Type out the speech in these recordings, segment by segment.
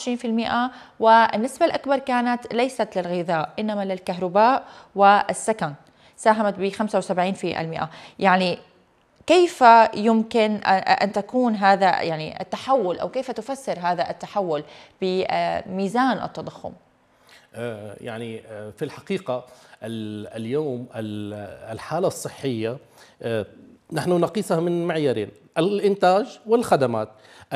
24%، والنسبة الأكبر كانت ليست للغذاء إنما للكهرباء والسكن، ساهمت ب 75%. يعني كيف يمكن أن تكون هذا يعني التحول، أو كيف تفسر هذا التحول بميزان التضخم؟ يعني في الحقيقة اليوم الحالة الصحية نحن نقيسها من معيارين: الإنتاج والخدمات.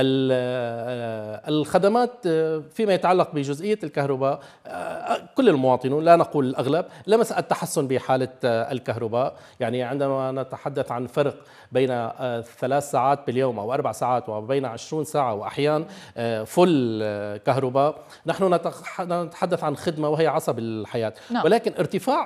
الخدمات فيما يتعلق بجزئية الكهرباء، كل المواطنون، لا نقول الأغلب، لمس التحسن بحالة الكهرباء. يعني عندما نتحدث عن فرق بين 3 ساعات باليوم أو 4 ساعات وبين 20 ساعة وأحيان فل كهرباء، نحن نتحدث عن خدمة وهي عصب الحياة. ولكن ارتفاع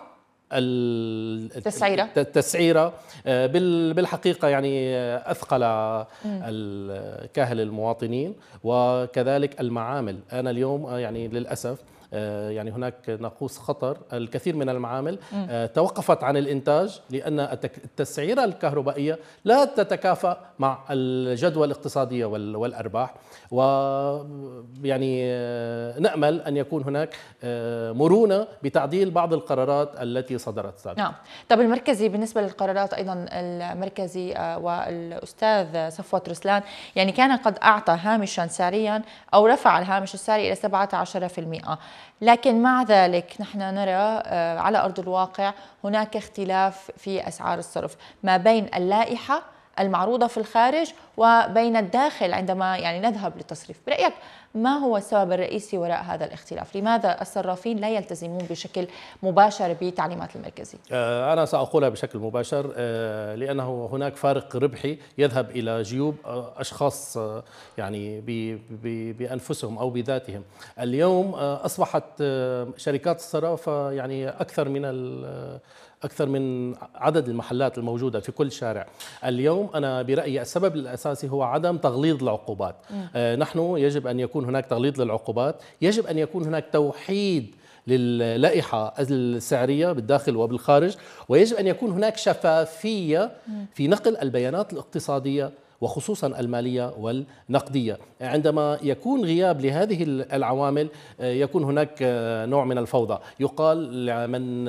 التسعيرة بالحقيقة يعني أثقل كاهل المواطنين وكذلك المعامل. أنا اليوم يعني للأسف يعني هناك ناقوس خطر. الكثير من المعامل توقفت عن الإنتاج لأن التسعيرة الكهربائية لا تتكافأ مع الجدوى الاقتصادية والأرباح. ويعني نأمل أن يكون هناك مرونة بتعديل بعض القرارات التي صدرت سابقا. نعم. طب المركزي بالنسبة للقرارات أيضا، المركزي والأستاذ صفوت رسلان يعني كان قد أعطى هامشا سعريا أو رفع الهامش السعري إلى 17%، لكن مع ذلك نحن نرى على أرض الواقع هناك اختلاف في أسعار الصرف ما بين اللائحة المعروضة في الخارج وبين الداخل عندما يعني نذهب للتصريف. برأيك ما هو السبب الرئيسي وراء هذا الاختلاف؟ لماذا الصرافين لا يلتزمون بشكل مباشر بتعليمات المركزي؟ أنا سأقولها بشكل مباشر، لأنه هناك فارق ربحي يذهب إلى جيوب أشخاص يعني بأنفسهم أو بذاتهم. اليوم أصبحت شركات الصرافة يعني أكثر من عدد المحلات الموجودة في كل شارع. اليوم أنا برأيي السبب الأساسي هو عدم تغليظ العقوبات. نحن يجب أن يكون هناك تغليظ للعقوبات، يجب أن يكون هناك توحيد للائحة السعرية بالداخل وبالخارج، ويجب أن يكون هناك شفافية في نقل البيانات الاقتصادية وخصوصا المالية والنقدية. عندما يكون غياب لهذه العوامل يكون هناك نوع من الفوضى. يقال من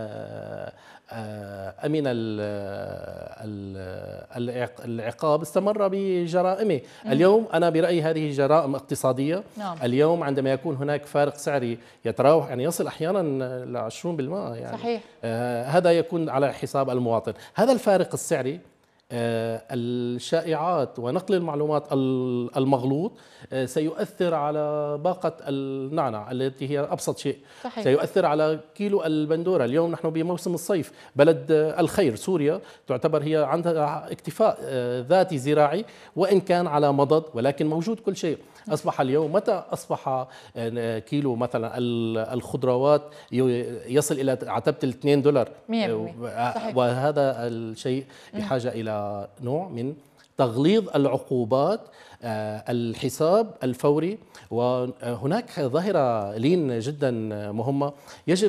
أمن العقاب استمر بجرائمه. اليوم أنا برأيي هذه جرائم اقتصادية. اليوم عندما يكون هناك فارق سعري يتراوح يعني يصل أحيانا ل 20% يعني صحيح. هذا يكون على حساب المواطن. هذا الفارق السعري، الشائعات ونقل المعلومات المغلوط سيؤثر على باقة النعنع التي هي أبسط شيء. صحيح. سيؤثر على كيلو البندورة. اليوم نحن بموسم الصيف، بلد الخير سوريا تعتبر هي عندها اكتفاء ذاتي زراعي وإن كان على مضض، ولكن موجود كل شيء. أصبح اليوم متى أصبح كيلو مثلا الخضروات يصل إلى عتبة $2؟ وهذا الشيء بحاجة إلى نوع من تغليظ العقوبات، الحساب الفوري. وهناك ظاهرة لين جدا مهمة، يجب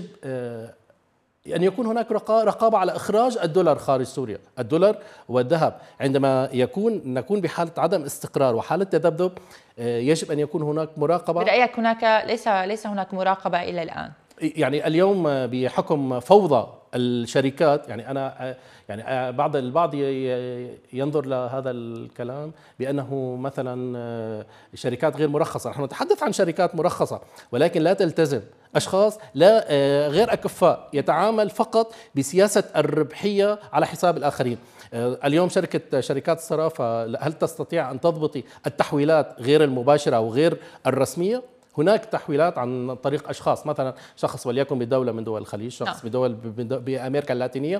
أن يكون هناك رقابة على إخراج الدولار خارج سوريا. الدولار والذهب عندما نكون بحالة عدم استقرار وحالة تذبذب يجب أن يكون هناك مراقبة. برأيك هناك ليس هناك مراقبة إلى الآن؟ يعني اليوم بحكم فوضى الشركات، يعني أنا يعني البعض ينظر لهذا الكلام بأنه مثلا شركات غير مرخصة. نحن نتحدث عن شركات مرخصة ولكن لا تلتزم، أشخاص لا غير أكفاء يتعامل فقط بسياسة الربحية على حساب الآخرين. اليوم شركات الصرافة هل تستطيع أن تضبط التحويلات غير المباشرة وغير الرسمية؟ هناك تحويلات عن طريق أشخاص، مثلا شخص وليكن بدولة من دول الخليج، شخص بدول بأمريكا اللاتينية،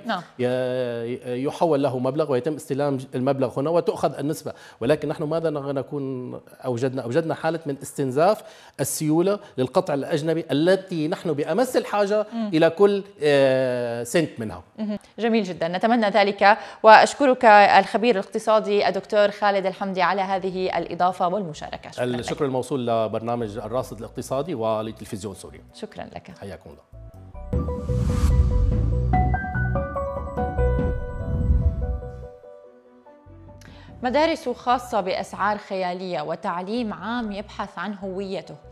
يحول له مبلغ ويتم استلام المبلغ هنا وتؤخذ النسبة. ولكن نحن ماذا نكون أوجدنا حالة من استنزاف السيولة للقطع الأجنبي التي نحن بأمس الحاجة إلى كل سنت منها. جميل جدا، نتمنى ذلك. وأشكرك الخبير الاقتصادي الدكتور خالد الحمدي على هذه الإضافة والمشاركة. الشكر الموصول لبرنامج الراصد الاقتصادي ولتلفزيون سوريا. شكرا لك. حياكم الله. مدارس خاصة بأسعار خيالية وتعليم عام يبحث عن هويته.